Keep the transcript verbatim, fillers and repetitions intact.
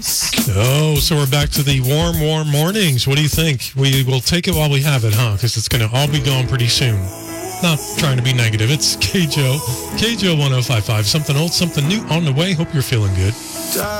Oh, so we're back to the warm, warm mornings. What do you think? We will take it while we have it, huh? Because it's going to all be gone pretty soon. Not trying to be negative. It's K J O, K J O ten fifty-five. Something old, something new on the way. Hope you're feeling good.